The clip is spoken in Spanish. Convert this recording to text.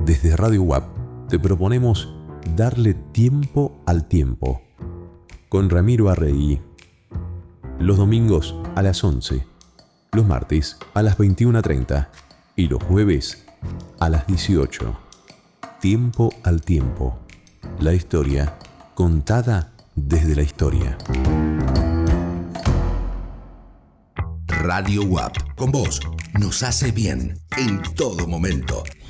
Desde Radio WAP te proponemos darle tiempo al tiempo. Con Ramiro Arregui. Los domingos a las 11, los martes a las 21:30 y los jueves a las 18. Tiempo al tiempo. La historia contada desde la historia. Radio WAP, con vos, nos hace bien en todo momento.